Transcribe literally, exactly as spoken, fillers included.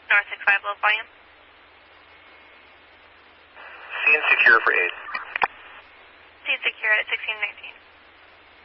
North six five, low volume. Scene secure for eight. Scene secure at sixteen nineteen.